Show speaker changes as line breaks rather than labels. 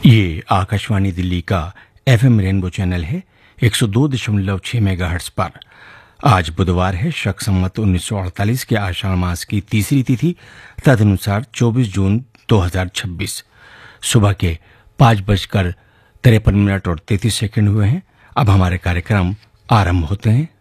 ये आकाशवाणी दिल्ली का FM rainbow channel है 102.6 मेगाहर्ट्ज पर। आज बुधवार है, शक संवत 1948 के आषाढ़ मास की तीसरी तिथि, तदनुसार 24 जून 2026। सुबह के 5:53 और 33 सेकंड हुए हैं। अब हमारे कार्यक्रम आरंभ होते हैं।